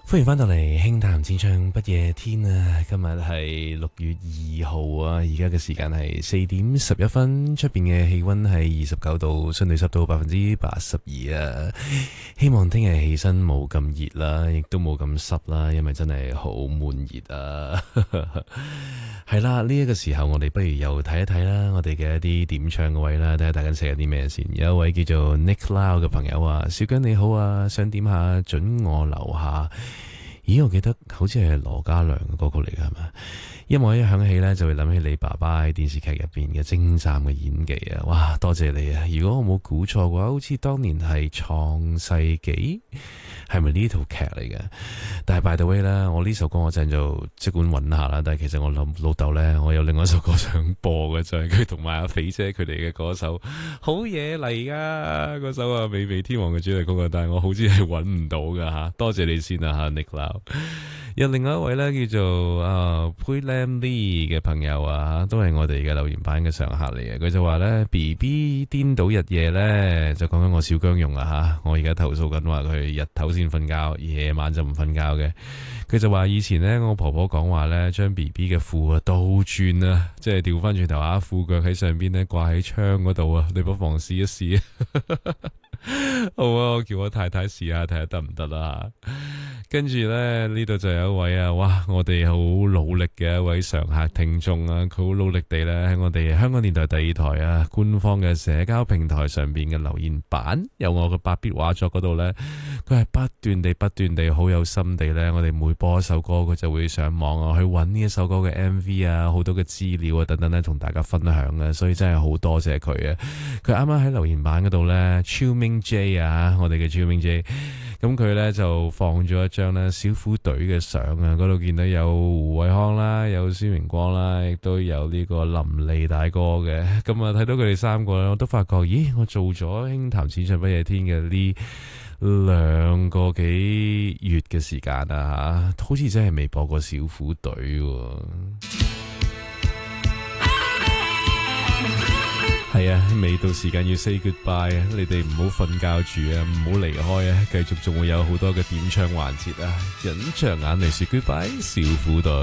歡迎翻到嚟輕談淺唱不夜天啊！今日係6月2號啊，而家嘅時間係4點11分，出邊嘅氣溫係29度，相對濕度82%啊！希望聽日起身冇咁熱啦，亦都冇咁濕啦，因為真係好悶熱啊！係啦，呢一個時候我哋不如又睇一睇啦，我哋嘅一啲點唱嘅位啦，睇下大家寫緊啲咩先。有一位叫做 Nick Lau 嘅朋友啊，小姜你好啊，想點下准我留下。咦，我記得好似係羅嘉良嘅歌曲嚟㗎，係咪？音樂一響起呢，就會諗起你爸爸喺電視劇入邊嘅精湛嘅演技啊！哇，多謝你啊！如果我冇估錯嘅話，好似當年係《創世紀》，係咪呢套劇嚟嘅？但係 by the way 啦，我呢首歌我陣就即管揾下啦。但係其實我諗老豆呢，我有另外一首歌想播嘅，就係佢同埋阿肥姐佢哋嘅嗰首好嘢嚟㗎，嗰首啊《美味天王》嘅主題曲啊，但係我好似係揾唔到㗎吓。多謝你先啊吓 Nick Lau。有另外一位咧叫做Paylam Lee 嘅朋友啊，都係我哋嘅留言版嘅常客嚟嘅。佢就話咧 BB 顛倒日夜咧，就講緊我小姜用啊吓。我而家投訴緊話佢日頭先瞓覺，夜晚就唔瞓覺嘅。佢就話以前咧，我婆婆講話咧，將 BB 嘅褲啊倒轉啊，即係調翻轉頭啊，褲腳喺上邊咧掛喺窗嗰度啊，你不妨試一試。好啊，我叫我太太試下睇下得唔得啦。跟住咧呢度就有一位啊，哇！我哋好努力嘅一位常客聽眾啊，佢好努力地咧喺我哋香港電台第2台啊官方嘅社交平台上邊嘅留言板，有我嘅8必畫作嗰度咧，佢係不斷地好有心地咧，我哋每播一首歌，佢就會上網啊去揾呢一首歌嘅 MV 啊，好多嘅資料啊等等咧，同大家分享啊，所以真係好多謝佢啊！佢啱啱喺留言板嗰度咧 Chilming J 啊，我哋嘅 Chilming J。咁佢咧就放咗一張咧小虎隊嘅相啊，嗰度見到有胡偉康啦，有孫明光啦，亦都有呢個林利大哥嘅。咁啊睇到佢哋3個咧，我都發覺，咦，我做咗輕談淺唱不夜天嘅呢2個幾月嘅時間啊吓，好似真係未播過小虎隊喎。係啊，未到時間要 say goodbye 啊！你哋唔好瞓覺住啊，唔好離開啊，繼續仲會有好多嘅點唱環節啊！忍着眼淚說 goodbye，小虎隊。